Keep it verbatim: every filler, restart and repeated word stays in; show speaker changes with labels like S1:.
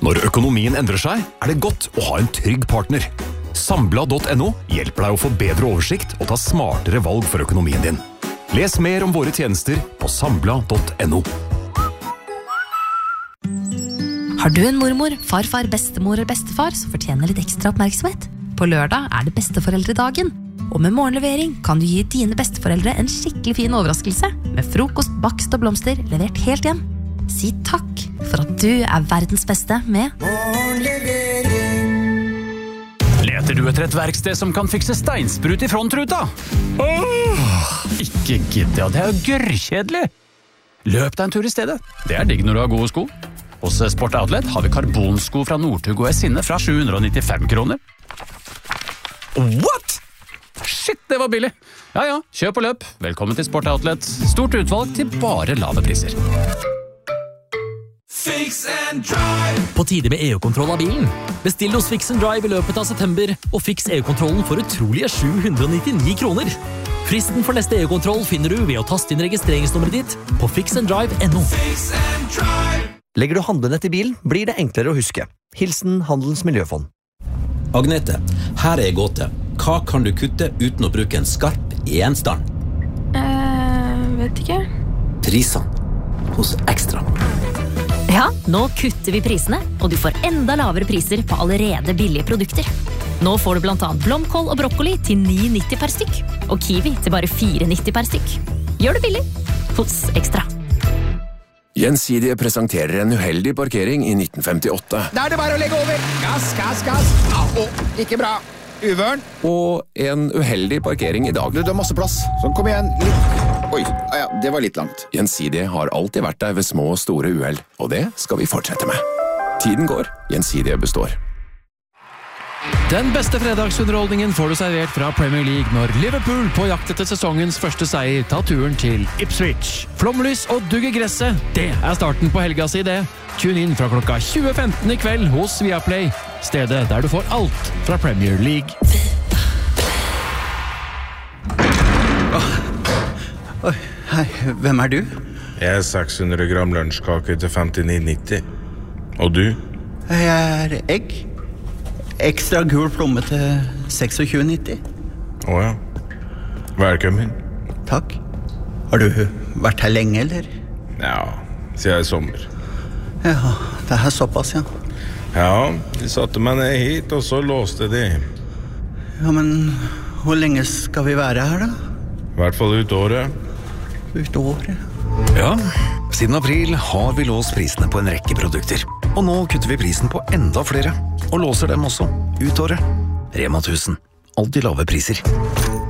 S1: Når økonomien endrer seg, er det godt å ha en trygg partner. Sambla punktum no hjelper deg å få bedre oversikt og ta smartere valg for økonomien din. Les mer om våre tjenester på sambla punktum no.
S2: Har du en mormor, farfar, bestemor eller bestefar som fortjener litt ekstra oppmerksomhet? På lørdag er det besteforeldredagen. Og med morgenlevering kan du gi dine besteforeldre en skikkelig fin overraskelse med frokost, bakst og blomster levert helt hjem. Si takk for at du er verdens beste med morgenlevering.
S3: Leter du etter et verksted som kan fikse steinsprut i frontruta? Åh, ikke gidd, ja, det er jo gørrkjedelig. Løp deg en tur i stedet. Det er digg når du har gode sko. Hos Sport Outlet har vi karbonsko fra Northug og Esinne fra sju hundre nittifem kroner. What? Shit, det var billig. Ja, ja, kjøp og løp. Velkommen til Sport Outlet. Stort utvalg til bare lave priser.
S4: Fix and Drive.
S5: På tide med E U-kontroll av bilen. Bestill hos Fix and Drive i løpet av september, og fiks E U-kontrollen for utrolige sju hundre nittini kroner. Fristen for neste E U-kontroll finner du ved å taste inn registreringsnummeret ditt på fix and drive punktum no.
S4: Fix and Drive.
S6: Legger du handlene til bilen, blir det enklere å huske. Hilsen Handelens Miljøfond.
S7: Agnete, her er gåte. Hva kan du kutte uten å bruke en skarp gjenstand?
S2: Eh, vet ikke.
S7: Prisene hos Ekstra.
S2: Ja, nå kutter vi prisene, og du får enda lavere priser på allerede billige produkter. Nå får du blant annet blomkål og brokkoli til ni nitti per stykk, og kiwi til bare fire nitti per stykk. Gjør det billig hos Ekstra.
S8: Gjensidige presenterer en uheldig parkering i nitten femtiåtte.
S9: Da er det bare å legge over. Gass, gass, gass. Au, ikke bra. Uvørn.
S8: Og en uheldig parkering i dag.
S9: Du har masse plass. Sånn, kom igjen. Litt. Oi, ja, det var litt langt.
S8: Gjensidige har alltid vært der ved små og store uheld, og det skal vi fortsette med. Tiden går. Gjensidige består.
S10: Den beste fredagsunderholdningen får du servert fra Premier League når Liverpool på jakt etter sesongens første seier tar turen til Ipswich. Flomlys og dugg i gresset, det er starten på helga si det. Tune inn fra klokka tjue femten i kveld hos Viaplay, stedet der du får alt fra Premier League.
S11: Oh. Oi, hei, hvem er du?
S12: Jeg er seks hundre gram lunsjkake til femtini nitti. Og du?
S11: Jeg er egg. Ekstra gul plomme til tjueseks nitti.
S12: Åja. Velkommen.
S11: Takk. Har du vært her lenge, eller?
S12: Ja, siden i sommer.
S11: Ja, det er såpass, ja.
S12: Ja, de satte meg ned hit, og så låste de.
S11: Ja, men hvor lenge skal vi være her, da?
S12: I hvert fall ut året.
S11: Ut året?
S13: Ja, siden april har vi låst prisene på en rekke produkter. Og nå kutter vi prisen på enda flere. Og låser dem også, ut året. Rema tusen. Alltid lave priser.